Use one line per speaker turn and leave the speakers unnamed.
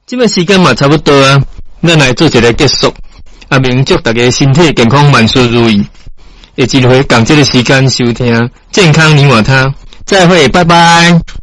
这个时间嘛差不多啊，咱来做一个结束。阿明祝大家身体健康，万事如意。下一回共这个时间收听健康你我他，再会，拜拜。